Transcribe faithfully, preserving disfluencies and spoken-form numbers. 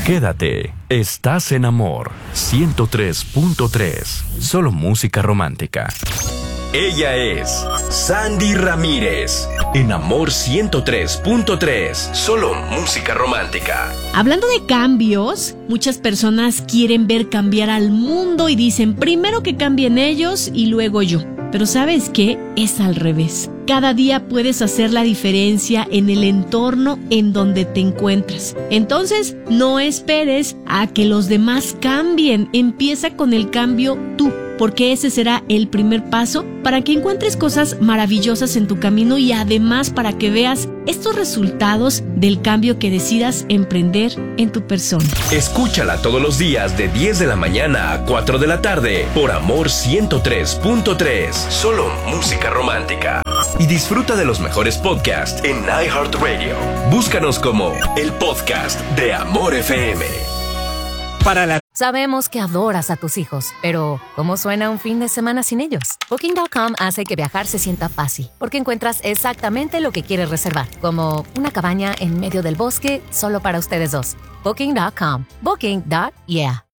Quédate, estás en Amor ciento tres punto tres, solo música romántica. Ella es Sandy Ramírez, en Amor ciento tres punto tres, solo música romántica. Hablando de cambios, muchas personas quieren ver cambiar al mundo y dicen primero que cambien ellos y luego yo. Pero ¿sabes qué? Es al revés. Cada día puedes hacer la diferencia en el entorno en donde te encuentras. Entonces, no esperes a que los demás cambien. Empieza con el cambio tú, porque ese será el primer paso para que encuentres cosas maravillosas en tu camino y además para que veas estos resultados del cambio que decidas emprender en tu persona. Escúchala todos los días de diez de la mañana a cuatro de la tarde por Amor ciento tres punto tres, solo música romántica. Y disfruta de los mejores podcasts en iHeartRadio. Búscanos como el podcast de Amor F M. Para la... Sabemos que adoras a tus hijos, pero ¿cómo suena un fin de semana sin ellos? Booking punto com hace que viajar se sienta fácil, porque encuentras exactamente lo que quieres reservar, como una cabaña en medio del bosque solo para ustedes dos. Booking punto com. Booking. Yeah.